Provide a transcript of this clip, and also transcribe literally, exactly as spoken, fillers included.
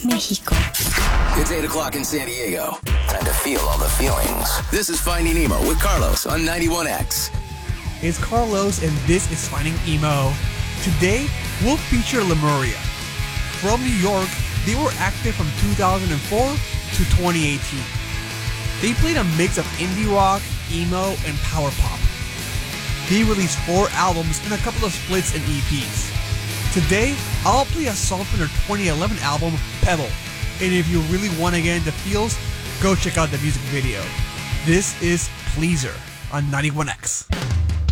Mexico. It's eight o'clock in San Diego. Time to feel all the feelings. This is Finding Emo with Carlos on ninety-one X. It's Carlos, and this is Finding Emo. Today, we'll feature Lemuria. From New York, they were active from two thousand four to twenty eighteen. They played a mix of indie rock, emo, and power pop. They released four albums and a couple of splits and E Ps. Today, I'll play a song from their twenty eleven album, Pebble. And if you really want to get into feels, go check out the music video. This is Pleaser on ninety-one X.